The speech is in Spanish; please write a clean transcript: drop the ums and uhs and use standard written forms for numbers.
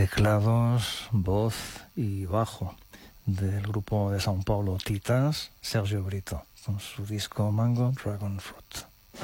teclados, voz y bajo del grupo de São Paulo Titãs, Sergio Brito, con su disco Mango Dragon Fruit.